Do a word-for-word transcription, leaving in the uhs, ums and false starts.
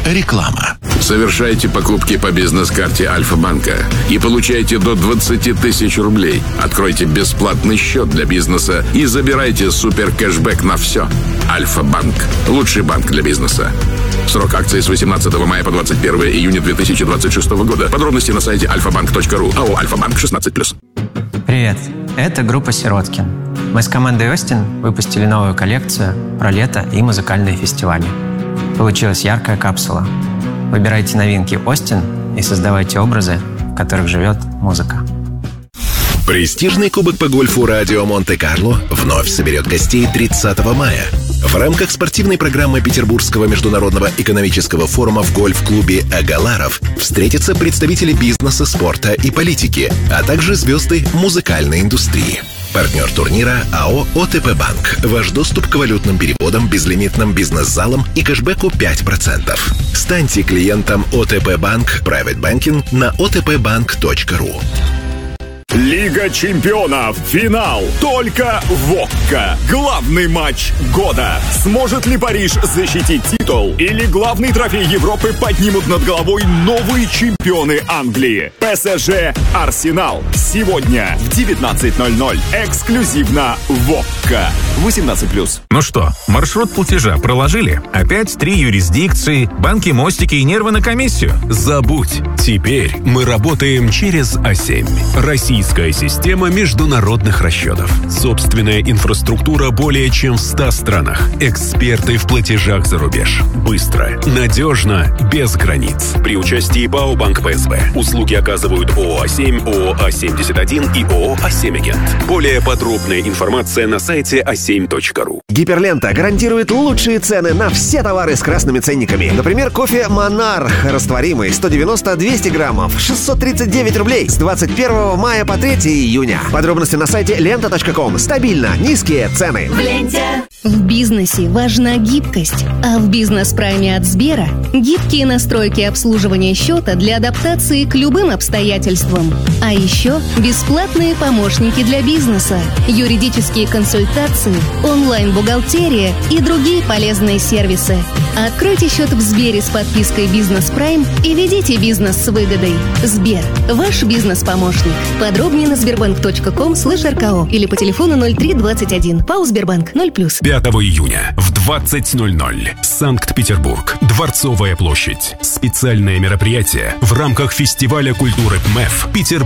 Реклама. Совершайте покупки по бизнес-карте Альфа-банка и получайте до двадцать тысяч рублей. Откройте бесплатный счет для бизнеса и забирайте супер кэшбэк на все. Альфа-банк. Лучший банк для бизнеса. Срок акции с восемнадцатого мая по двадцать первое июня две тысячи двадцать шестого года. Подробности на сайте альфа банк точка ру. АО «Альфа-банк» шестнадцать плюс. Привет, это группа «Сироткин». Мы с командой «Остин» выпустили новую коллекцию про лето и музыкальные фестивали. Получилась яркая капсула. Выбирайте новинки «Остин» и создавайте образы, в которых живет музыка. Престижный кубок по гольфу «Радио Монте-Карло» вновь соберет гостей тридцатого мая. В рамках спортивной программы Петербургского международного экономического форума в гольф-клубе «Агаларов» встретятся представители бизнеса, спорта и политики, а также звезды музыкальной индустрии. Партнер турнира АО «ОТП Банк». Ваш доступ к валютным переводам, безлимитным бизнес-залам и кэшбэку пять процентов. Станьте клиентом ОТП Банк Private Banking на о тэ пэ банк точка ру. Лига чемпионов. Финал. Только в ОККО. Главный матч года. Сможет ли Париж защитить титул? Или главный трофей Европы поднимут над головой новые чемпионы Англии? ПСЖ Арсенал. Сегодня в девятнадцать ноль ноль. Эксклюзивно в ОККО. восемнадцать плюс. Ну что, маршрут платежа проложили? Опять три юрисдикции, банки, мостики и нервы на комиссию? Забудь. Теперь мы работаем через а семь. Российская система международных расчетов. Собственная инфраструктура более чем в ста странах. Эксперты в платежах за рубеж. Быстро, надежно, без границ. При участии ПАО «Банк ПСБ». Услуги оказывают ООО «А семь», ООО «А семьдесят один» и ООО «А семь Агент». Более подробная информация на сайте а семь точка ру. Гиперлента гарантирует лучшие цены на все товары с красными ценниками. Например, кофе «Монарх» растворимый сто девяносто - двести граммов, шестьсот тридцать девять рублей с двадцать первого мая по третьего июня. Подробности на сайте лента точка ком. Стабильно низкие цены. В ленте. В бизнесе важна гибкость, а в бизнес-прайме от Сбера гибкие настройки обслуживания счета для адаптации к любым обстоятельствам. А еще бесплатные помощники для бизнеса, юридические консультации, онлайн-бухгалтерия и другие полезные сервисы. Откройте счет в Сбере с подпиской «Бизнес Прайм» и ведите бизнес с выгодой. Сбер – ваш бизнес-помощник. Подробнее на сбербанк точка ком слэш эр ка о или по телефону ноль три двадцать один. ПАО «Сбербанк» ноль плюс. пятого июня в двадцать ноль ноль. Санкт-Петербург. Дворцовая площадь. Специальное мероприятие в рамках фестиваля культуры ПМЭФ. Петербург.